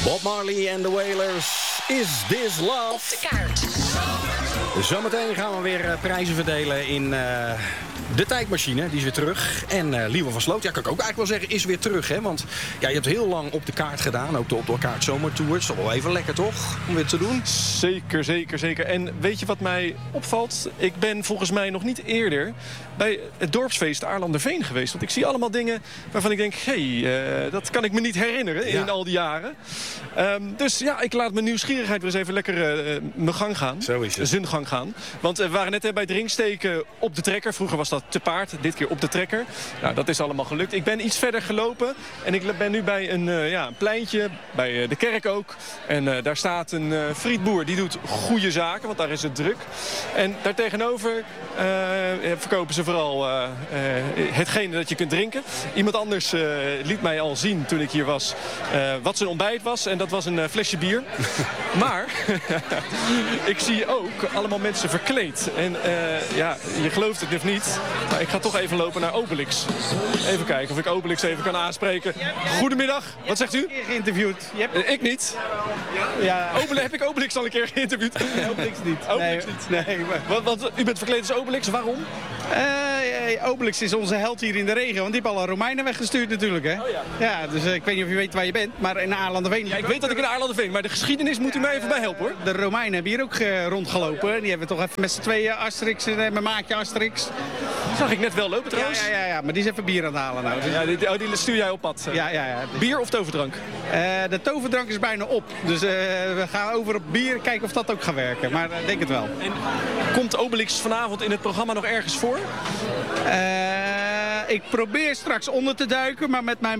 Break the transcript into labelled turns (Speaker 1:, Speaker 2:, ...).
Speaker 1: Bob Marley en The Wailers, Is This Love?
Speaker 2: Op de kaart.
Speaker 1: Zometeen gaan we weer prijzen verdelen in de tijdmachine. Die is weer terug. En Liewe van Sloot, ja, kan ik ook eigenlijk wel zeggen, is weer terug. Hè? Want ja, je hebt heel lang op de kaart gedaan. Ook de op de kaart zomertour. Het is toch wel even lekker, toch? Om weer te doen.
Speaker 3: Zeker, zeker, zeker. En weet je wat mij opvalt? Ik ben volgens mij nog niet eerder bij het dorpsfeest Aarlanderveen geweest. Want ik zie allemaal dingen waarvan ik denk, dat kan ik me niet herinneren in al die jaren. Dus ja, ik laat mijn nieuwsgierigheid weer eens even lekker mijn gang gaan.
Speaker 1: Zo is het.
Speaker 3: Zijn gang gaan. Want we waren net bij het ringsteken op de trekker. Vroeger was dat te paard, dit keer op de trekker. Nou, dat is allemaal gelukt. Ik ben iets verder gelopen en ik ben nu bij een pleintje, bij de kerk ook. En daar staat een frietboer, die doet goede zaken, want daar is het druk. En daartegenover verkopen ze vooral hetgene dat je kunt drinken. Iemand anders liet mij al zien toen ik hier was wat zijn ontbijt was. En dat was een flesje bier. Maar ik zie ook allemaal mensen verkleed. En ja, je gelooft het of niet, maar ik ga toch even lopen naar Obelix. Even kijken of ik Obelix even kan aanspreken. Goedemiddag, wat zegt u?
Speaker 4: Geïnterviewd.
Speaker 3: Ik niet.
Speaker 4: Ja.
Speaker 3: Heb ik Obelix al een keer geïnterviewd?
Speaker 4: Obelix niet.
Speaker 3: Obelix niet.
Speaker 4: Nee, maar...
Speaker 3: Want u bent verkleed als Obelix, waarom?
Speaker 4: Obelix is onze held hier in de regio, want die heeft alle Romeinen weggestuurd natuurlijk. Hè?
Speaker 3: Oh ja.
Speaker 4: Ja, dus ik weet niet of je weet waar je bent, maar in Aarlanderveen...
Speaker 3: Ja, ik weet dat ik in Aarlanderveen, maar de geschiedenis moet u mij even bij helpen, hoor.
Speaker 4: De Romeinen hebben hier ook rondgelopen. Die hebben toch even met z'n tweeën Asterix, mijn maatje Asterix.
Speaker 3: Die zag ik net wel lopen trouwens.
Speaker 4: Ja, maar die is even bier aan het halen nou. Dus...
Speaker 3: Ja, die stuur jij op pad.
Speaker 4: Ja.
Speaker 3: Bier of toverdrank?
Speaker 4: De toverdrank is bijna op. Dus we gaan over op bier, kijken of dat ook gaat werken. Maar ik denk het wel.
Speaker 3: En komt Obelix vanavond in het programma nog ergens voor?
Speaker 4: Ik probeer straks onder te duiken, maar met mijn